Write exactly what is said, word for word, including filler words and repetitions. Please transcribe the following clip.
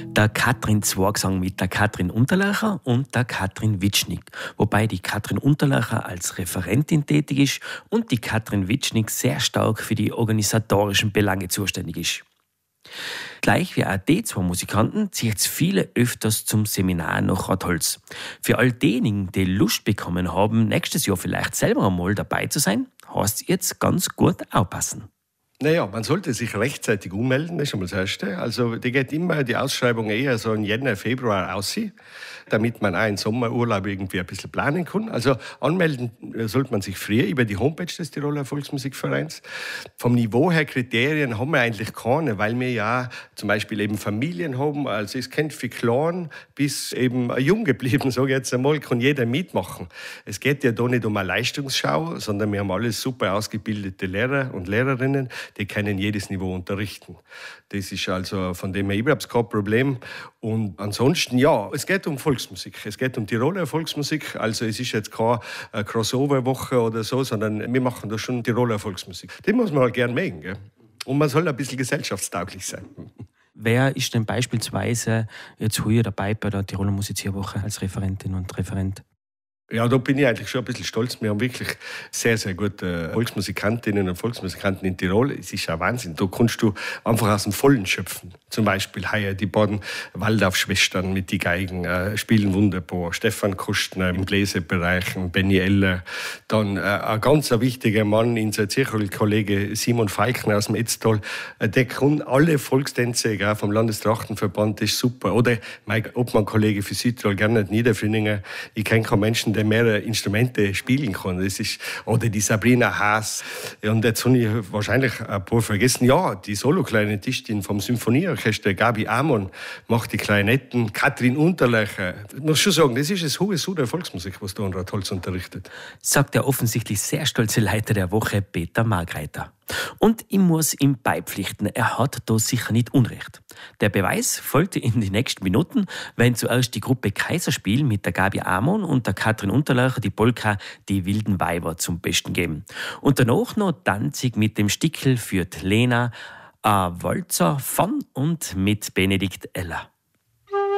Der Katrin Zwagesang mit der Katrin Unterlacher und der Katrin Witschnig. Wobei die Katrin Unterlacher als Referentin tätig ist und die Katrin Witschnig sehr stark für die organisatorischen Belange zuständig ist. Gleich wie auch die zwei Musikanten zieht es viele öfters zum Seminar nach Rotholz. Für all diejenigen, die Lust bekommen haben, nächstes Jahr vielleicht selber einmal dabei zu sein, heißt es jetzt ganz gut aufpassen. Naja, man sollte sich rechtzeitig ummelden, das ist schon mal das Erste. Also die geht immer, die Ausschreibung eher so im Jänner, Februar aussehen, damit man auch im Sommerurlaub irgendwie ein bisschen planen kann. Also anmelden sollte man sich früher über die Homepage des Tiroler Volksmusikvereins. Vom Niveau her Kriterien haben wir eigentlich keine, weil wir ja zum Beispiel eben Familien haben. Also es kennt für klein bis eben jung geblieben, sage ich jetzt einmal, kann jeder mitmachen. Es geht ja da nicht um eine Leistungsschau, sondern wir haben alles super ausgebildete Lehrer und Lehrerinnen, die können jedes Niveau unterrichten. Das ist also von dem her überhaupt kein Problem. Und ansonsten, ja, es geht um Volksmusik. Es geht um Tiroler Volksmusik. Also es ist jetzt keine Crossover-Woche oder so, sondern wir machen da schon Tiroler Volksmusik. Die muss man halt gern mögen. Gell? Und man soll ein bisschen gesellschaftstauglich sein. Wer ist denn beispielsweise jetzt hier dabei bei der Tiroler Musizierwoche als Referentin und Referent? Ja, da bin ich eigentlich schon ein bisschen stolz. Wir haben wirklich sehr, sehr gute Volksmusikantinnen und Volksmusikanten in Tirol. Es ist ja Wahnsinn. Da kannst du einfach aus dem Vollen schöpfen. Zum Beispiel heuer die beiden Waldorf-Schwestern mit den Geigen äh, spielen wunderbar. Stefan Kostner im Bläserbereich, Benny Eller. Dann äh, ein ganz wichtiger Mann, unser Zirkelkollege Simon Falkner aus dem Etztal. Äh, der kann alle Volkstänze gell, vom Landestrachtenverband, das ist super. Oder mein Obmann-Kollege für Südtirol, Gernot Niederfrininger. Ich kenne keinen Menschen, der mehrere Instrumente spielen kann. Das ist, oder die Sabrina Haas. Und jetzt habe ich wahrscheinlich ein paar vergessen. Ja, die Solo-Klarinetistin vom Symphonieorchester Gabi Amon macht die Klarinetten. Katrin Unterlacher. Ich muss schon sagen, das ist das hohe Su der Volksmusik, was da in Rotholz unterrichtet. Sagt der offensichtlich sehr stolze Leiter der Woche, Peter Margreiter. Und ich muss ihm beipflichten, er hat da sicher nicht Unrecht. Der Beweis folgte in den nächsten Minuten, wenn zuerst die Gruppe Kaiserspiel mit der Gabi Amon und der Katrin Unterlacher die Polka Die wilden Weiber zum Besten geben. Und danach noch Danzig mit dem Stickel führt Lena, ein Walzer von und mit Benedikt Eller.